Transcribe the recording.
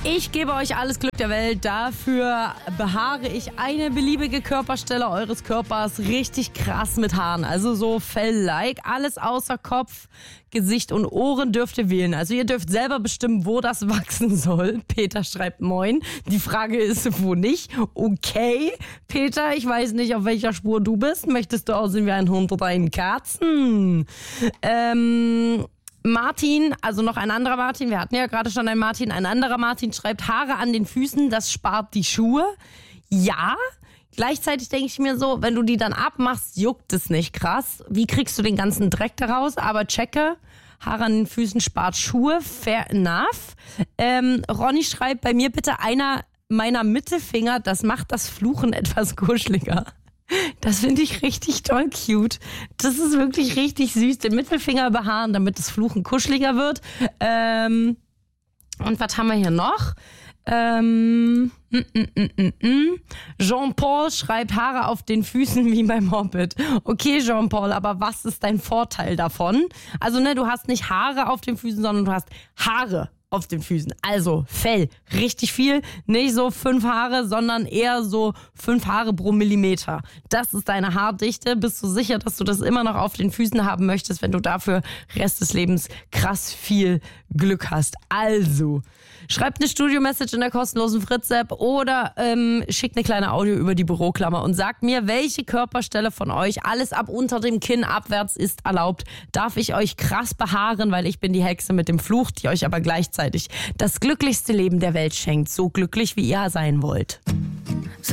Ich gebe euch alles Glück der Welt. Dafür behaare ich eine beliebige Körperstelle eures Körpers richtig krass mit Haaren. Also so Fell-like. Alles außer Kopf, Gesicht und Ohren dürft ihr wählen. Also ihr dürft selber bestimmen, wo das wachsen soll. Peter schreibt Moin. Die Frage ist, wo nicht. Okay, Peter, ich weiß nicht, auf welcher Spur du bist. Möchtest du aussehen wie ein Hund oder ein Katzen? Martin, also noch ein anderer Martin, wir hatten ja gerade schon einen Martin, ein anderer Martin schreibt, Haare an den Füßen, das spart die Schuhe. Ja, gleichzeitig denke ich mir so, wenn du die dann abmachst, juckt es nicht krass. Wie kriegst du den ganzen Dreck daraus? Aber checke, Haare an den Füßen spart Schuhe, fair enough. Ronny schreibt, bei mir bitte einer meiner Mittelfinger, das macht das Fluchen etwas kuscheliger. Das finde ich richtig toll cute. Das ist wirklich richtig süß. Den Mittelfinger behaaren, damit das Fluchen kuscheliger wird. Und was haben wir hier noch? Jean-Paul schreibt Haare auf den Füßen wie beim Hobbit. Okay, Jean-Paul, aber was ist dein Vorteil davon? Also, du hast nicht Haare auf den Füßen, sondern du hast Haare auf den Füßen. Also Fell, richtig viel. Nicht so 5 Haare, sondern eher so 5 Haare pro Millimeter. Das ist deine Haardichte. Bist du sicher, dass du das immer noch auf den Füßen haben möchtest, wenn du dafür Rest des Lebens krass viel Glück hast? Also, schreibt eine Studio-Message in der kostenlosen Fritz-App oder schickt eine kleine Audio über die Büroklammer und sagt mir, welche Körperstelle von euch, alles ab unter dem Kinn abwärts ist erlaubt, darf ich euch krass behaaren, weil ich bin die Hexe mit dem Fluch, die euch aber gleichzeitig das glücklichste Leben der Welt schenkt. So glücklich, wie ihr sein wollt.